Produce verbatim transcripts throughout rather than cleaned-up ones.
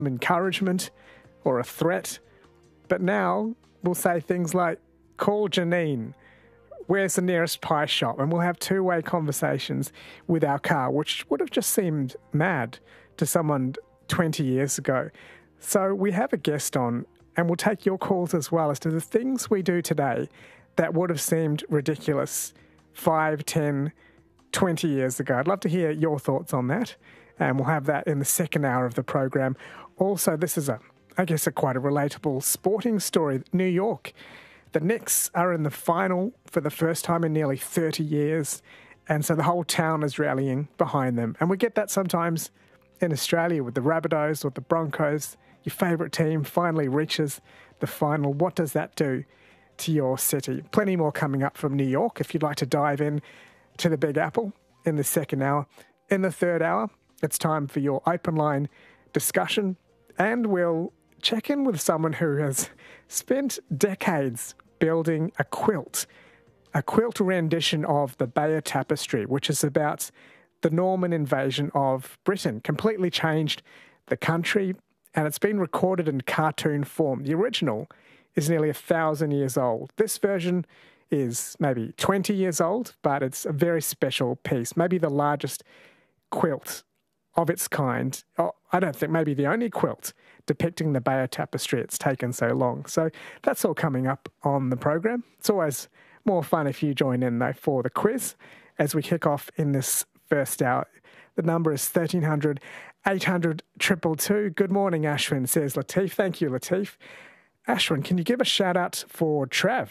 encouragement or a threat. But now we'll say things like, call Janine, where's the nearest pie shop? And we'll have two-way conversations with our car, which would have just seemed mad to someone twenty years ago. So we have a guest on, and we'll take your calls as well as to the things we do today that would have seemed ridiculous five, ten, twenty years ago. I'd love to hear your thoughts on that, and we'll have that in the second hour of the program. Also, this is, a, I guess, a quite a relatable sporting story. New York, the Knicks are in the final for the first time in nearly thirty years, and so the whole town is rallying behind them. And we get that sometimes in Australia with the Rabbitohs or the Broncos. Your favourite team finally reaches the final. What does that do to your city? Plenty more coming up from New York if you'd like to dive in to the Big Apple in the second hour. In the third hour, it's time for your open line discussion, and we'll check in with someone who has spent decades building a quilt, a quilt rendition of the Bayeux Tapestry, which is about the Norman invasion of Britain. Completely changed the country, and it's been recorded in cartoon form. The original is nearly a thousand years old. This version is maybe twenty years old, but it's a very special piece, maybe the largest quilt of its kind. Oh, I don't think maybe the only quilt depicting the Bayeux Tapestry. It's taken so long. So that's all coming up on the program. It's always more fun if you join in, though, for the quiz as we kick off in this first hour. The number is thirteen hundred, eight hundred, two two two. Good morning, Ashwin, says Latif. Thank you, Latif. Ashwin, can you give a shout out for Trav,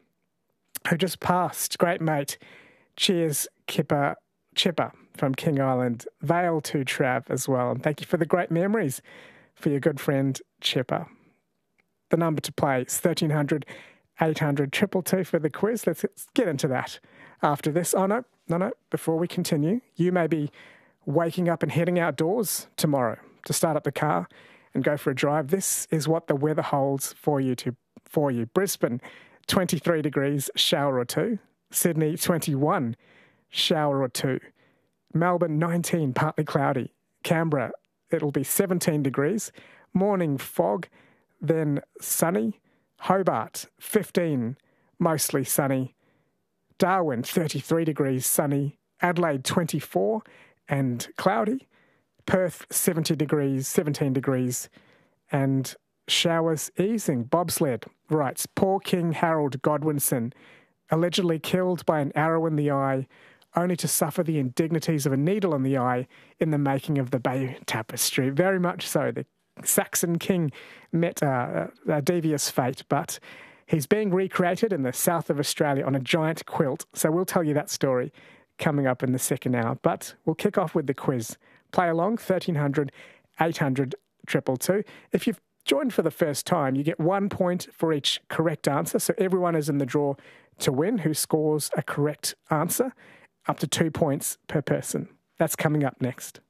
who just passed? Great mate. Cheers, Kipper, Chipper from King Island. Vale to Trav as well. And thank you for the great memories for your good friend, Chipper. The number to play is thirteen hundred, eight hundred, two two two for the quiz. Let's get into that after this. Oh, no, no, no. Before we continue, you may be waking up and heading outdoors tomorrow to start up the car and go for a drive. This is what the weather holds for you. To for you. Brisbane, twenty-three degrees, shower or two. Sydney, twenty-one, shower or two. Melbourne, nineteen, partly cloudy. Canberra, it'll be seventeen degrees. Morning fog, then sunny. Hobart, fifteen, mostly sunny. Darwin, thirty-three degrees, sunny. Adelaide, twenty-four and cloudy. Perth, seventy degrees, seventeen degrees, and showers easing. Bobsled writes, poor King Harold Godwinson, allegedly killed by an arrow in the eye, only to suffer the indignities of a needle in the eye in the making of the Bayeux Tapestry. Very much so. The Saxon king met a, a devious fate, but he's being recreated in the south of Australia on a giant quilt. So we'll tell you that story coming up in the second hour. But we'll kick off with the quiz. Play along, thirteen hundred, eight hundred, two two two. If you've joined for the first time, you get one point for each correct answer. So everyone is in the draw to win who scores a correct answer, up to two points per person. That's coming up next.